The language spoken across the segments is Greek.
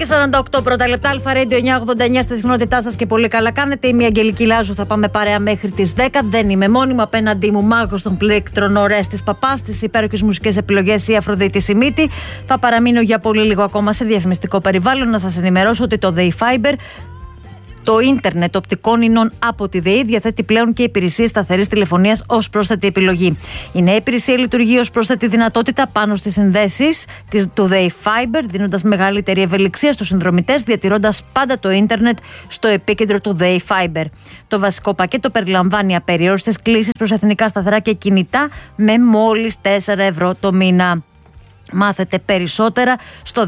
και 48 πρώτα λεπτά. Αλφα Radio 989 στη συχνότητά σας και πολύ καλά κάνετε. Είμαι η Αγγελική Λάζου. Θα πάμε παρέα μέχρι τις 10. Δεν είμαι μόνη μου. Απέναντί μου, μάγος των πλήκτρων, Ορέστης Παπάς, τις υπέροχες μουσικές επιλογές η Αφροδίτη Σιμίτη. Θα παραμείνω για πολύ λίγο ακόμα σε διαφημιστικό περιβάλλον. Να σας ενημερώσω ότι το ΔΕΗ Fiber, το ίντερνετ οπτικών ινών από τη ΔΕΗ, διαθέτει πλέον και υπηρεσίες σταθερής τηλεφωνίας ως πρόσθετη επιλογή. Η νέα υπηρεσία λειτουργεί ως πρόσθετη δυνατότητα πάνω στις συνδέσεις του ΔΕΗ Fiber, δίνοντας μεγαλύτερη ευελιξία στους συνδρομητές, διατηρώντας πάντα το ίντερνετ στο επίκεντρο του ΔΕΗ Fiber. Το βασικό πακέτο περιλαμβάνει απεριόριστες κλήσεις προς εθνικά σταθερά και κινητά με μόλις 4 ευρώ το μήνα. Μάθετε περισσότερα στο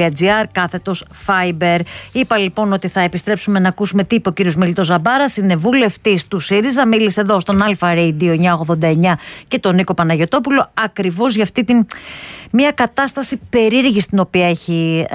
dei.gr/Fiber. Είπα λοιπόν ότι θα επιστρέψουμε να ακούσουμε τι είπε ο κύριος Μελιτός Ζαμπάρας. Είναι βουλευτής του ΣΥΡΙΖΑ. Μίλησε εδώ στον Αλφα Radio 989 και τον Νίκο Παναγιωτόπουλο ακριβώς για αυτή την μια κατάσταση περίεργη στην οποία έχει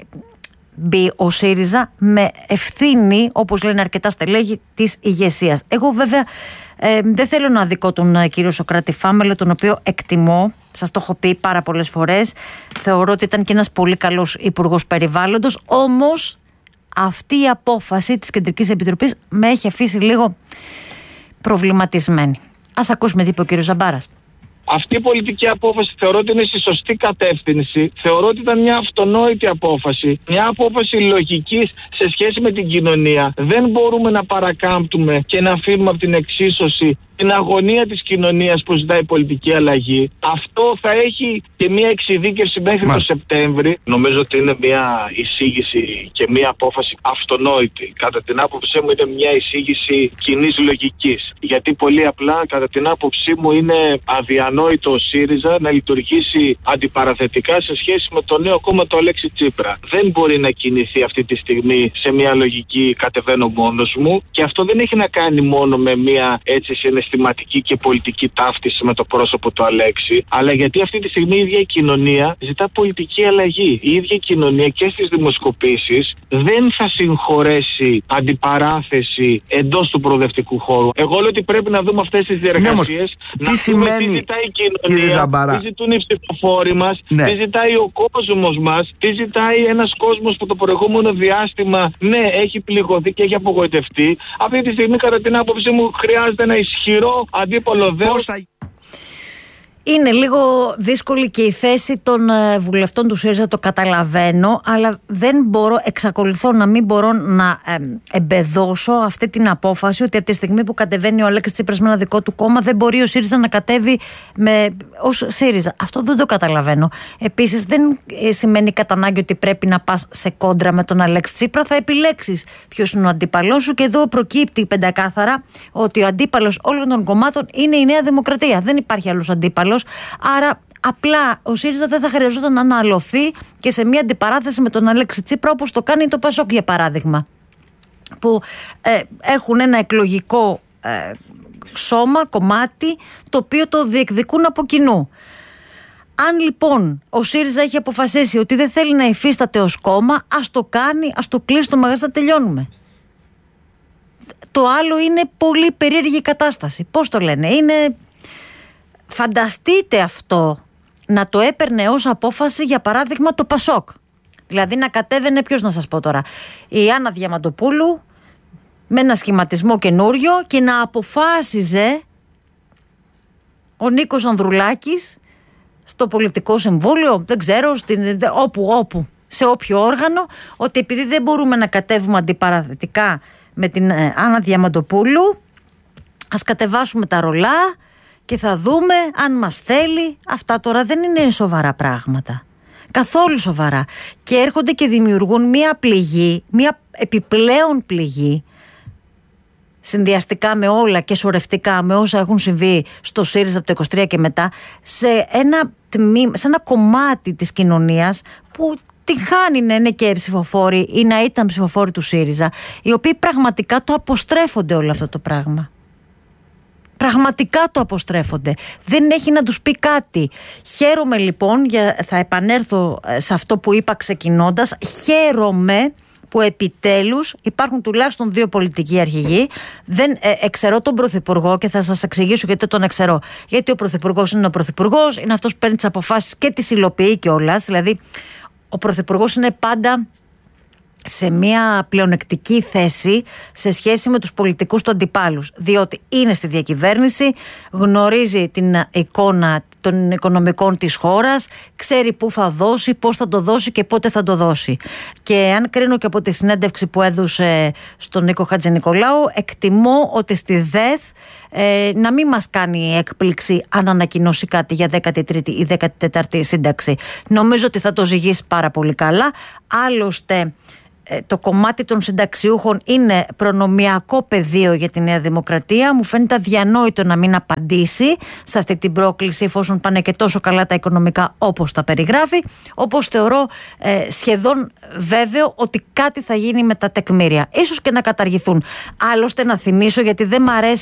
μπει ο ΣΥΡΙΖΑ με ευθύνη, όπως λένε αρκετά στελέχη, της ηγεσίας. Εγώ βέβαια δεν θέλω να αδικώ τον κύριο Σωκράτη Φάμελο, τον οποίο εκτιμώ. Σας το έχω πει πάρα πολλές φορές. Θεωρώ ότι ήταν και ένας πολύ καλός υπουργός περιβάλλοντος. Όμως αυτή η απόφαση της Κεντρικής Επιτροπής με έχει αφήσει λίγο προβληματισμένη. Ας ακούσουμε τι είπε ο κύριος Ζαμπάρας. Αυτή η πολιτική απόφαση θεωρώ ότι είναι στη σωστή κατεύθυνση. Θεωρώ ότι ήταν μια αυτονόητη απόφαση. Μια απόφαση λογικής σε σχέση με την κοινωνία. Δεν μπορούμε να παρακάμπτουμε και να αφήνουμε από την εξίσωση την αγωνία της κοινωνίας που ζητάει πολιτική αλλαγή. Αυτό θα έχει και μια εξειδίκευση μέχρι το Σεπτέμβρη. Νομίζω ότι είναι μια εισήγηση και μια απόφαση αυτονόητη. Κατά την άποψή μου είναι μια εισήγηση κοινής λογικής. Γιατί πολύ απλά κατά την άποψή μου είναι αδιανόητο ο ΣΥΡΙΖΑ να λειτουργήσει αντιπαραθετικά σε σχέση με το νέο κόμμα του Αλέξη Τσίπρα. Δεν μπορεί να κινηθεί αυτή τη στιγμή σε μια λογική κατεβαίνω μόνος μου, και αυτό δεν έχει να κάνει μόνο με μια έτσι συναισθηματική και πολιτική ταύτιση με το πρόσωπο του Αλέξη, αλλά γιατί αυτή τη στιγμή η ίδια η κοινωνία ζητά πολιτική αλλαγή. Η ίδια η κοινωνία και στις δημοσκοπήσεις δεν θα συγχωρέσει αντιπαράθεση εντός του προοδευτικού χώρου. Εγώ λέω ότι πρέπει να δούμε αυτές τις διεργασίες. Τι σημαίνει, τι ζητάει η κοινωνία, τι ζητούν οι ψηφοφόροι μας, τι ζητάει ο κόσμος μας, τι ζητάει ένας κόσμος που το προηγούμενο διάστημα έχει πληγωθεί και έχει απογοητευτεί. Αυτή τη στιγμή, κατά την άποψή μου, χρειάζεται ένα ισχυρό αντίπολο δέος. Είναι λίγο δύσκολη και η θέση των βουλευτών του ΣΥΡΙΖΑ, το καταλαβαίνω, αλλά εξακολουθώ να μην μπορώ να εμπεδώσω αυτή την απόφαση ότι από τη στιγμή που κατεβαίνει ο Αλέξης Τσίπρας με ένα δικό του κόμμα δεν μπορεί ο ΣΥΡΙΖΑ να κατέβει ως ΣΥΡΙΖΑ. Αυτό δεν το καταλαβαίνω. Επίσης δεν σημαίνει κατά ανάγκη ότι πρέπει να πας σε κόντρα με τον Αλέξη Τσίπρα. Θα επιλέξεις ποιος είναι ο αντίπαλός σου, και εδώ προκύπτει πεντακάθαρα ότι ο αντίπαλος όλων των κομμάτων είναι η Νέα Δημοκρατία. Δεν υπάρχει άλλος αντίπαλος. Άρα απλά ο ΣΥΡΙΖΑ δεν θα χρειαζόταν να αναλωθεί και σε μια αντιπαράθεση με τον Αλέξη Τσίπρα, όπως το κάνει το ΠΑΣΟΚ για παράδειγμα, που έχουν ένα εκλογικό σώμα, κομμάτι, το οποίο το διεκδικούν από κοινού. Αν λοιπόν ο ΣΥΡΙΖΑ έχει αποφασίσει ότι δεν θέλει να υφίσταται ως κόμμα, ας το κάνει, ας το κλείσει το μαγαζί, θα τελειώνουμε. Το άλλο είναι πολύ περίεργη κατάσταση. Πώς το λένε, φανταστείτε αυτό να το έπαιρνε ως απόφαση για παράδειγμα το ΠΑΣΟΚ. Δηλαδή να κατέβαινε, ποιος να σας πω τώρα, η Άννα Διαμαντοπούλου με ένα σχηματισμό καινούριο και να αποφάσιζε ο Νίκος Ανδρουλάκης στο Πολιτικό Συμβούλιο, δεν ξέρω, όπου, σε όποιο όργανο, ότι επειδή δεν μπορούμε να κατέβουμε αντιπαραθετικά με την Άννα Διαμαντοπούλου, ας κατεβάσουμε τα ρολά και θα δούμε αν μας θέλει. Αυτά τώρα δεν είναι σοβαρά πράγματα. Καθόλου σοβαρά. Και έρχονται και δημιουργούν μία πληγή, μία επιπλέον πληγή, συνδυαστικά με όλα και σωρευτικά με όσα έχουν συμβεί στο ΣΥΡΙΖΑ από το 23 και μετά, σε ένα κομμάτι της κοινωνίας που τη χάνει να είναι και ψηφοφόροι ή να ήταν ψηφοφόροι του ΣΥΡΙΖΑ, οι οποίοι πραγματικά το αποστρέφονται όλο αυτό το πράγμα. Πραγματικά το αποστρέφονται. Δεν έχει να τους πει κάτι. Χαίρομαι λοιπόν, θα επανέλθω σε αυτό που είπα ξεκινώντας, χαίρομαι που επιτέλους υπάρχουν τουλάχιστον δύο πολιτικοί αρχηγοί. Δεν εξαιρώ τον Πρωθυπουργό και θα σας εξηγήσω γιατί τον εξαιρώ. Γιατί ο Πρωθυπουργός είναι ο Πρωθυπουργός, είναι αυτός που παίρνει τις αποφάσεις και τις υλοποιεί κιόλας. Δηλαδή, ο Πρωθυπουργός είναι πάντα σε μια πλεονεκτική θέση σε σχέση με τους πολιτικούς του αντιπάλους, διότι είναι στη διακυβέρνηση, γνωρίζει την εικόνα των οικονομικών της χώρας, ξέρει πού θα δώσει, πώς θα το δώσει και πότε θα το δώσει. Και αν κρίνω και από τη συνέντευξη που έδωσε στον Νίκο Χατζηνικολάου, εκτιμώ ότι στη ΔΕΘ να μην μας κάνει έκπληξη αν ανακοινώσει κάτι για 13η ή 14η σύνταξη. Νομίζω ότι θα το ζυγίσει πάρα πολύ καλά. Άλλωστε, το κομμάτι των συνταξιούχων είναι προνομιακό πεδίο για τη Νέα Δημοκρατία. Μου φαίνεται αδιανόητο να μην απαντήσει σε αυτή την πρόκληση, εφόσον πάνε και τόσο καλά τα οικονομικά όπως τα περιγράφει. Όπως θεωρώ σχεδόν βέβαιο ότι κάτι θα γίνει με τα τεκμήρια. Ίσως και να καταργηθούν. Άλλωστε, να θυμίσω, γιατί δεν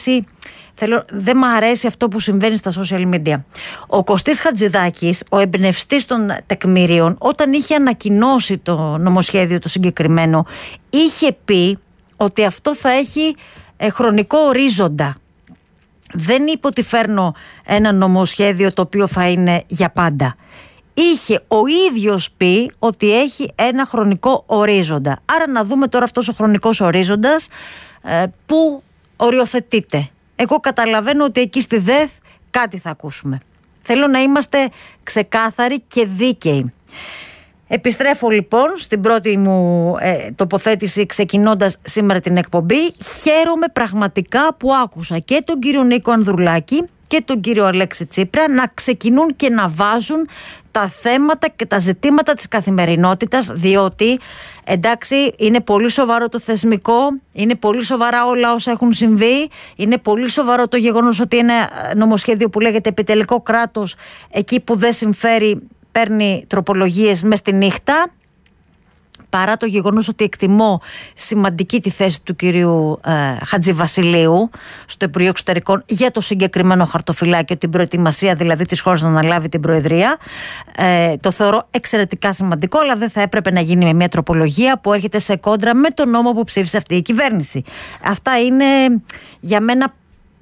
μ' αρέσει αυτό που συμβαίνει στα social media. Ο Κωστής Χατζηδάκης, ο εμπνευστής των τεκμηρίων, όταν είχε ανακοινώσει το νομοσχέδιο το συγκεκριμένο, είχε πει ότι αυτό θα έχει χρονικό ορίζοντα. Δεν είπε ότι φέρνω ένα νομοσχέδιο το οποίο θα είναι για πάντα. Είχε ο ίδιος πει ότι έχει ένα χρονικό ορίζοντα. Άρα να δούμε τώρα αυτός ο χρονικός ορίζοντας που οριοθετείται. Εγώ καταλαβαίνω ότι εκεί στη ΔΕΘ κάτι θα ακούσουμε. Θέλω να είμαστε ξεκάθαροι και δίκαιοι. Επιστρέφω λοιπόν στην πρώτη μου τοποθέτηση, ξεκινώντας σήμερα την εκπομπή. Χαίρομαι πραγματικά που άκουσα και τον κύριο Νίκο Ανδρουλάκη και τον κύριο Αλέξη Τσίπρα να ξεκινούν και να βάζουν τα θέματα και τα ζητήματα της καθημερινότητας, διότι εντάξει, είναι πολύ σοβαρό το θεσμικό, είναι πολύ σοβαρά όλα όσα έχουν συμβεί, είναι πολύ σοβαρό το γεγονός ότι ένα νομοσχέδιο που λέγεται επιτελικό κράτος, εκεί που δεν συμφέρει παίρνει τροπολογίες μες στη νύχτα, παρά το γεγονός ότι εκτιμώ σημαντική τη θέση του κυρίου Χατζηβασιλείου στο Υπουργείο Εξωτερικών για το συγκεκριμένο χαρτοφυλάκιο, την προετοιμασία δηλαδή της χώρας να αναλάβει την Προεδρία. Το θεωρώ εξαιρετικά σημαντικό, αλλά δεν θα έπρεπε να γίνει με μια τροπολογία που έρχεται σε κόντρα με τον νόμο που ψήφισε αυτή η κυβέρνηση. Αυτά είναι για μένα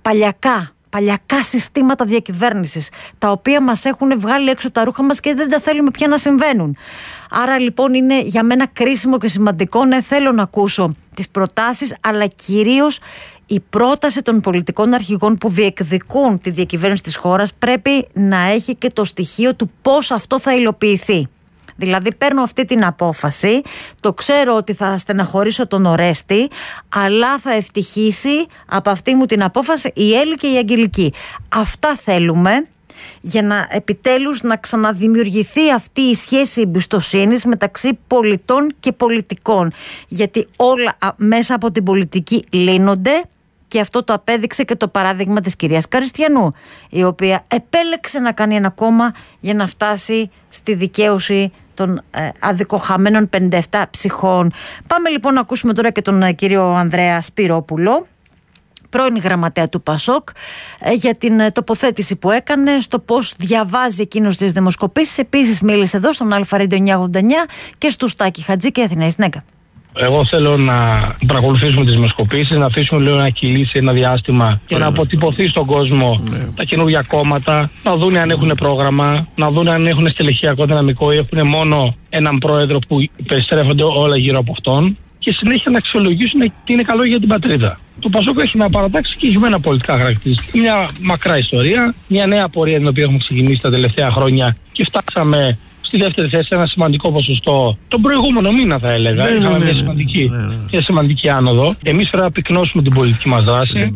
παλιακά συστήματα διακυβέρνησης, τα οποία μας έχουν βγάλει έξω από τα ρούχα μας και δεν τα θέλουμε πια να συμβαίνουν. Άρα λοιπόν είναι για μένα κρίσιμο και σημαντικό, ναι, θέλω να ακούσω τις προτάσεις, αλλά κυρίως η πρόταση των πολιτικών αρχηγών που διεκδικούν τη διακυβέρνηση της χώρας πρέπει να έχει και το στοιχείο του πώς αυτό θα υλοποιηθεί. Δηλαδή παίρνω αυτή την απόφαση, το ξέρω ότι θα στεναχωρήσω τον Ορέστη, αλλά θα ευτυχήσει από αυτή μου την απόφαση η Έλλη και η Αγγελική. Αυτά θέλουμε για να επιτέλους να ξαναδημιουργηθεί αυτή η σχέση εμπιστοσύνης μεταξύ πολιτών και πολιτικών. Γιατί όλα μέσα από την πολιτική λύνονται. Και αυτό το απέδειξε και το παράδειγμα της κυρίας Καριστιανού, η οποία επέλεξε να κάνει ένα κόμμα για να φτάσει στη δικαίωση των αδικοχαμένων 57 ψυχών. Πάμε λοιπόν να ακούσουμε τώρα και τον κύριο Ανδρέα Σπυρόπουλο, πρώην γραμματέα του ΠΑΣΟΚ, για την τοποθέτηση που έκανε στο πώς διαβάζει εκείνος τις δημοσκοπήσεις. Επίσης μίλησε εδώ στον Αλφα Radio 989 και στου Στάκη Χατζή και Αθηναή Νέκα. Εγώ θέλω να παρακολουθήσουμε τις δημοσκοπήσεις, να αφήσουμε λίγο να κυλήσει ένα διάστημα και να αποτυπωθεί στον κόσμο τα καινούργια κόμματα, να δουν αν έχουν πρόγραμμα, να δουν αν έχουν στελεχειακό δυναμικό ή έχουν μόνο έναν πρόεδρο που περιστρέφονται όλα γύρω από αυτόν, και συνέχεια να αξιολογήσουν τι είναι καλό για την πατρίδα. Το ΠΑΣΟΚ έχει να παρατάξει και ορισμένα πολιτικά χαρακτηριστικά. Μια μακρά ιστορία, μια νέα πορεία την οποία έχουμε ξεκινήσει τα τελευταία χρόνια και φτάσαμε στη δεύτερη θέση, ένα σημαντικό ποσοστό. Τον προηγούμενο μήνα, θα έλεγα. Είχαμε μια σημαντική άνοδο. Εμείς πρέπει να πυκνώσουμε την πολιτική μας δράση.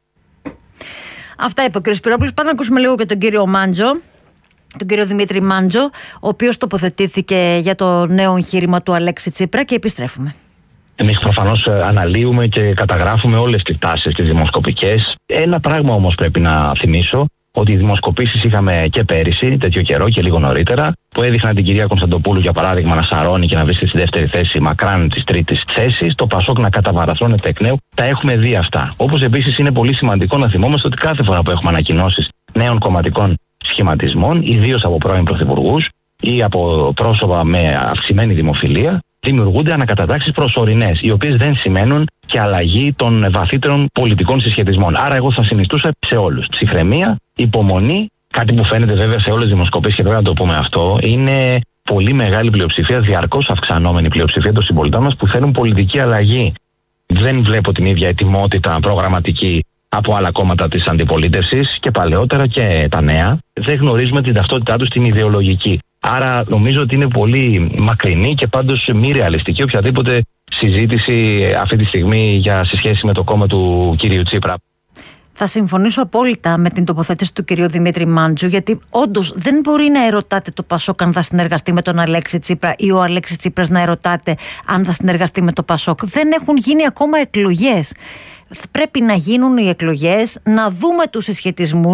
Αυτά είπε ο κ. Σπυρόπουλος. Πάμε να ακούσουμε λίγο και τον κύριο Μάντζο, τον κύριο Δημήτρη Μάντζο, ο οποίος τοποθετήθηκε για το νέο εγχείρημα του Αλέξη Τσίπρα, και επιστρέφουμε. Εμείς προφανώς αναλύουμε και καταγράφουμε όλες τις τάσεις, τις δημοσκοπικές. Ένα πράγμα όμως πρέπει να θυμίσω, ότι οι δημοσκοπήσεις είχαμε και πέρυσι, τέτοιο καιρό και λίγο νωρίτερα, που έδειχναν την κυρία Κωνσταντοπούλου, για παράδειγμα, να σαρώνει και να βρίσκεται στη δεύτερη θέση, μακράν της τρίτης θέσης, το ΠΑΣΟΚ να καταβαραθρώνεται εκ νέου. Τα έχουμε δει αυτά. Όπως επίσης είναι πολύ σημαντικό να θυμόμαστε ότι κάθε φορά που έχουμε ανακοινώσεις νέων κομματικών σχηματισμών, ιδίως από πρώην πρωθυπουργούς ή από πρόσωπα με αυξημένη δημοφιλία, δημιουργούνται ανακατατάξεις προσωρινές, οι οποίες δεν σημαίνουν και αλλαγή των βαθύτερων πολιτικών συσχετισμών. Άρα, εγώ θα συνιστούσα σε όλους ψυχραιμία, υπομονή. Κάτι που φαίνεται βέβαια σε όλες τις δημοσκοπήσεις, και πρέπει να το πούμε αυτό, είναι πολύ μεγάλη πλειοψηφία, διαρκώς αυξανόμενη πλειοψηφία των συμπολιτών μας που θέλουν πολιτική αλλαγή. Δεν βλέπω την ίδια ετοιμότητα προγραμματική από άλλα κόμματα της αντιπολίτευσης και παλαιότερα και τα νέα. Δεν γνωρίζουμε την ταυτότητά τους την ιδεολογική. Άρα νομίζω ότι είναι πολύ μακρινή και πάντως μη ρεαλιστική οποιαδήποτε συζήτηση αυτή τη στιγμή σε σχέση με το κόμμα του κυρίου Τσίπρα. Θα συμφωνήσω απόλυτα με την τοποθέτηση του κυρίου Δημήτρη Μάντζου, γιατί όντως δεν μπορεί να ερωτάτε το Πασόκ αν θα συνεργαστεί με τον Αλέξη Τσίπρα ή ο Αλέξης Τσίπρας να ερωτάτε αν θα συνεργαστεί με το Πασόκ. Δεν έχουν γίνει ακόμα εκλογές. Πρέπει να γίνουν οι εκλογές, να δούμε τους συσχετισμούς.